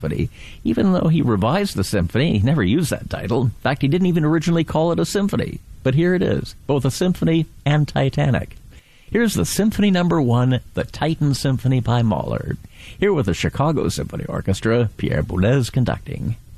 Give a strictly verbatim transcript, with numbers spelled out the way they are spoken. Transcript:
Symphony. Even though he revised the symphony, he never used that title. In fact, he didn't even originally call it a symphony. But here it is, both a symphony and Titanic. Here's the Symphony Number One, the Titan Symphony by Mahler. Here with the Chicago Symphony Orchestra, Pierre Boulez conducting.